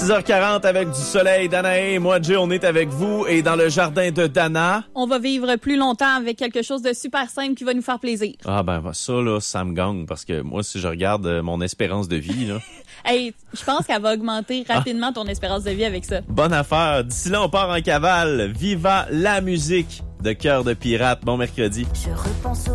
6h40 avec du soleil. Danae et moi, Jay, on est avec vous et dans le jardin de Dana. On va vivre plus longtemps avec quelque chose de super simple qui va nous faire plaisir. Ah ben ça, là, ça me gagne parce que moi, si je regarde mon espérance de vie, là... Hey, je pense qu'elle va augmenter rapidement ton espérance de vie avec ça. Bonne affaire. D'ici là, on part en cavale. Viva la musique de Cœur de pirate. Bon mercredi. Je repense